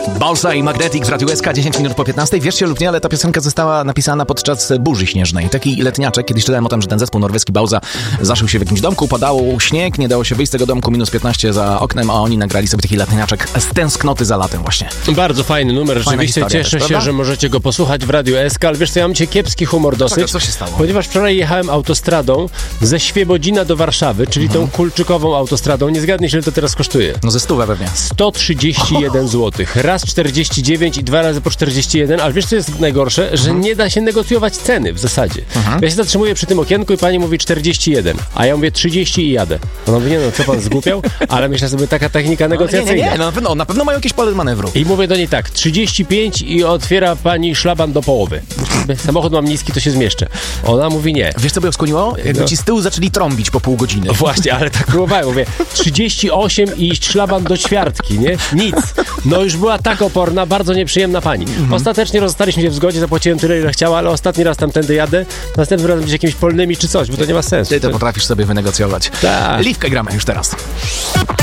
Balsa i Magnetic w Radiu SK, 10 minut po 15. Wierzcie lub nie, ale ta piosenka została napisana podczas burzy śnieżnej. Taki letniaczek, kiedyś czytałem o tym, że ten zespół norweski Balsa zaszył się w jakimś domku, padało śnieg, nie dało się wyjść z tego domku, minus 15 za oknem, a oni nagrali sobie taki letniaczek z tęsknoty za latem właśnie. Bardzo fajny numer, rzeczywiście cieszę się, że możecie go posłuchać w Radiu SK, ale wiesz co, ja mam dzisiaj kiepski humor dosyć. Co się stało? Ponieważ wczoraj jechałem autostradą ze Świebodzina do Warszawy, czyli tą kulczykową autostradą. Nie zgadnij się, ile to teraz kosztuje. No ze 100 pewnie. 131 zł. Raz 49 i 2 razy po 41, ale wiesz co jest najgorsze? Że nie da się negocjować ceny w zasadzie. Ja się zatrzymuję przy tym okienku i pani mówi 41, a ja mówię 30 i jadę. Ona mówi, nie no, co pan zgłupiał? Ale myślę sobie, taka technika negocjacyjna. Nie, no, na pewno mają jakieś pole manewru. I mówię do niej tak, 35 i otwiera pani szlaban do połowy. Samochód mam niski, to się zmieszczę. Ona mówi nie. Wiesz co by ją skłoniło? Jakby ci z tyłu zaczęli trąbić po pół godziny. Właśnie, ale tak próbowałem. Mówię, 38 i szlaban do ćwiartki, nie? Nic. No już była tak oporna, bardzo nieprzyjemna pani. Ostatecznie rozstaliśmy się w zgodzie, zapłaciłem tyle, ile chciała, ale ostatni raz tamtędy jadę, następnym razem być jakimiś polnymi czy coś, bo to nie ma sensu. Ty to potrafisz sobie wynegocjować. Tak. Liwkę gramy już teraz.